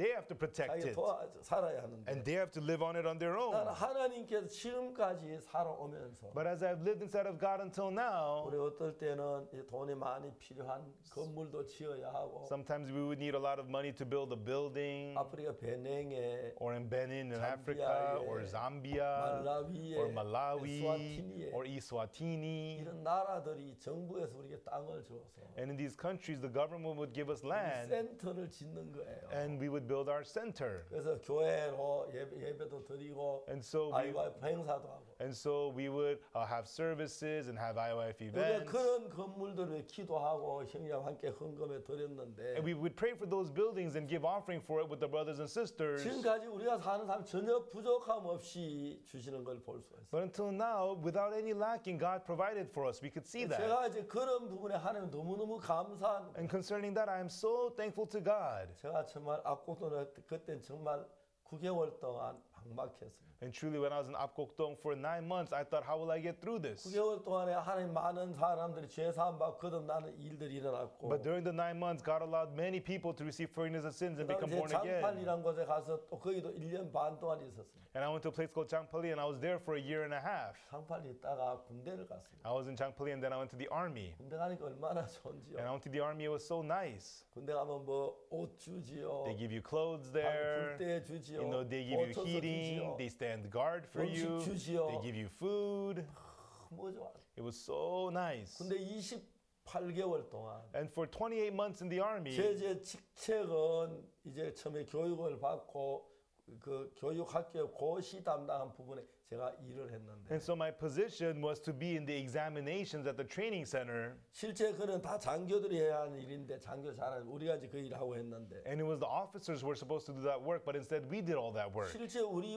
They have to protect it. 살아야 하는데 And they have to live on it on their 나는 own. 하나님께서 지금까지 살아오면서 But as I've lived inside of God until now, 우리 어떨 때는 이 돈이 많이 필요한 건물도 지어야 하고 sometimes we would need a lot of money to build a building, 아프리카 베냉에 or in Benin in Zambia, Africa, 예. or Zambia, 말라위에, or Malawi, 에스와티니에. or Eswatini. 이런 나라들이 정부에서 우리에게 땅을 줘서 And in these countries, the government would give us land, 센터를 짓는 거예요. and we would build our center. 그래서 교회로 예배도 드리고 And so IYF 행사도 하고 we would have services and have IOF 우리가 events. 그런 건물들을 기도하고 형제와 함께 헌금에 드렸는데 And we would pray for those buildings and give offering for it with the brothers and sisters. 지금까지 우리가 사는 삶 전혀 부족함 없이 주시는 걸 볼 수가 있어요. But until now, without any lacking, God provided for us. We could see that. 제가 이제 그런 부분에 하나님 너무너무 감사한 거예요. And concerning that, I am so thankful to God. 제가 정말 압곡도는 그때는 정말 9개월 동안 막막했습니다. And truly, when I was in Apgokdong for 9 months, I thought, how will I get through this? 9개월 동안에 하나님 많은 사람들이 죄 사함 받고 거듭나는 일들이 일어났고 But during the 9 months, God allowed many people to receive forgiveness of sins and become 제 born again. 장팔이라는 곳에 가서 또 거기도 1년 반 동안 있었습니다. And I went to a place called Changpali, and I was there for a year and a half. 장팔이 있다가 군대를 갔습니다. I was in Changpali, and then I went to the army. 군대 가니까 얼마나 And 좋은지요. I went to the army, it was so nice. 군대 가면 뭐 옷 주지요. They give you clothes 불 there. 때 주지요. You know, they give you 옷 heating. 주지요. They stand guard for you. 음식 주지요. They give you food. 뭐 좋아. It was so nice. 근데 28개월 동안 And for 28 months in the army, 제 직책은 이제 처음에 교육을 받고 그 교육학교 고시 담당한 부분에 제가 일을 했는데 and so my position was to be in the examinations at the training center. 실제 그는 다 장교들이 해야 하는 일인데 장교 잘하는 우리가 이제 그 일을 하고 했는데 And it was the officers who were supposed to do that work, but instead we did all that work. 실제 우리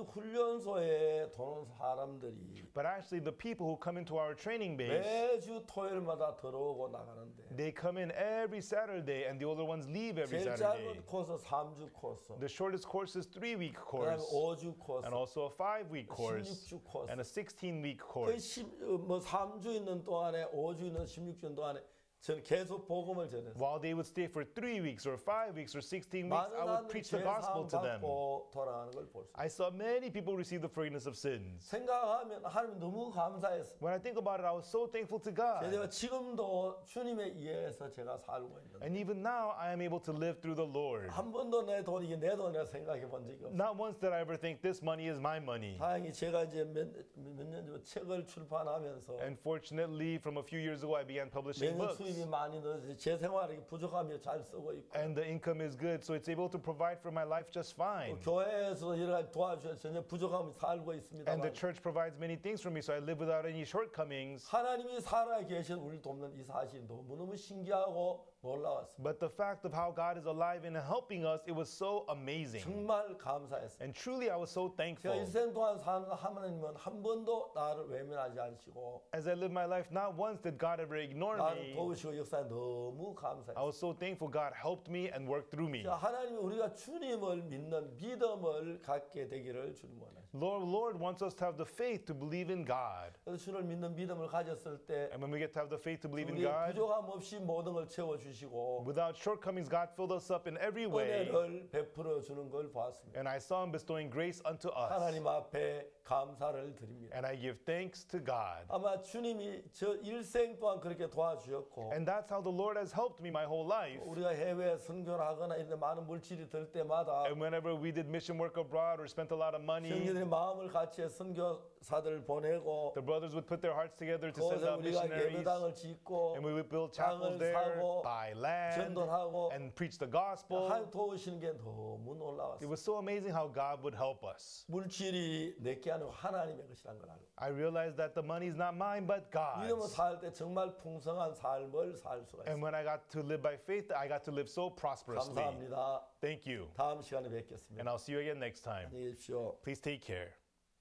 훈련소에 도는 사람들이 But actually, the people who come into our training base, 매주 토요일마다 들어오고 나가는데 they come in every Saturday, and the older ones leave every 제일 Saturday. 짧은 코스 3주 코스 The shortest course is 3-week 그다음에 course, 5주 코스 and also a 5-week course, 16주 코스 and a 16-week 그 course. 뭐 3주 있는 동안에 5주 있는 16주 동안에 저는 계속 복음을 전했어요. While they would stay for 3 weeks or 5 weeks or 16 weeks, 많은 I would 사람들이 preach the 죄 gospel 사함 to them. 받고 돌아가는 걸 볼 수 있어요. I saw many people receive the forgiveness of sins. 생각하면 하나님 너무 감사했어요. When I think about it, I was so thankful to 제가 God. 지금도 주님에 의해서 제가 살고 있는데 And even now, I am able to live through the Lord. 한 번도 내 돈이 이게 내 돈이라 생각해 본 적이 없어요. Not once did I ever think this money is my money. 다행히 제가 이제 몇 년 전 책을 출판하면서 And fortunately, from a few years ago, I began publishing 매년 books. 수입이 많이 늘어서 제 생활이 부족하며 잘 쓰고 있고 And the income is good, so it's able to provide for my life just fine. 교회에서 여러 가지 도와주셔서 전혀 부족함이 살고 있습니다. And the church provides many things for me, so I live without any shortcomings. 하나님이 살아 계신 우리를 돕는 이 사실이 너무너무 신기하고 놀라웠습니다. But the fact of how God is alive and helping us, it was so amazing. 정말 감사했어요. And truly, I was so 제가 thankful. 일생 동안 사는 하나님은 한 번도 나를 외면하지 않으시고 As I live my life, not once did God ever ignore 나를 me. 도우시고 역사에 너무 감사했어요. I was so thankful God helped me and worked through me. 하나님이 우리가 주님을 믿는 믿음을 갖게 되기를 주님 원하십니다. Lord wants us to have the faith to believe in God. 그래서 주를 믿는 믿음을 가졌을 때 And when we get to have the faith to believe in 우리의 God, 부족함 없이 모든 걸 채워주시고 without shortcomings, God filled us up in every way. 은혜를 베풀어 주는 걸 보았습니다. And I saw Him bestowing grace unto us. 하나님 앞에 감사를 드립니다. And I give thanks to God. 아마 주님이 저 일생 동안 그렇게 도와주셨고 And that's how the Lord has helped me my whole life. 우리가 해외 선교를 하거나 이런 데 많은 물질이 들 때마다 And whenever we did mission work abroad or spent a lot of money, 형제들이 마음을 같이 해 선교사들을 보내고 the brothers would put their hearts together to send 거기서 out 우리가 missionaries. 예배당을 짓고 And we would build chapels 땅을 there, 사고 buy land, 전도하고 and preach the gospel. 하나님 도우시는 게 너무 It 놀라웠어요. was so amazing how God would help us. 물질이 내게 아니고 하나님의 것이란 걸 알고 I realized that the money is not mine but 믿음으로 God's. 살 때 정말 풍성한 삶을 살 수가 And 있어요. when I got to live by faith, I got to live so prosperously. 감사합니다. Thank you. 다음 시간에 뵙겠습니다. And I'll see you again next time. 안녕히 계십시오. Please take care.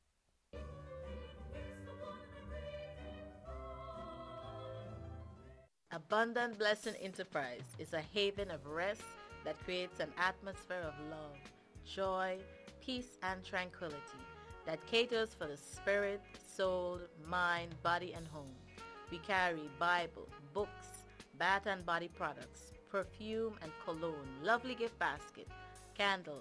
Abundant Blessing Enterprise is a haven of rest that creates an atmosphere of love, joy, peace, and tranquility that caters for the spirit, soul, mind, body, and home. We carry Bible, books, bath and body products, perfume and cologne, lovely gift basket, candles,